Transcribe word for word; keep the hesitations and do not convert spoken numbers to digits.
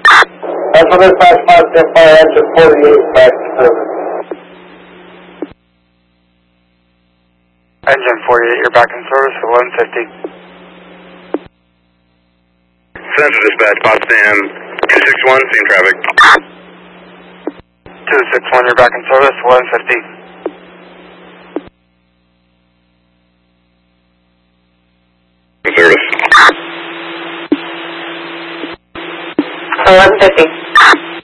That's what dispatch five ten fire engine forty-eight back to service. Engine forty-eight, you're back in service for eleven fifty. Central dispatch, Potsdam two six one, seeing traffic. two six one, you're back in service, eleven fifty. Service. eleven fifty.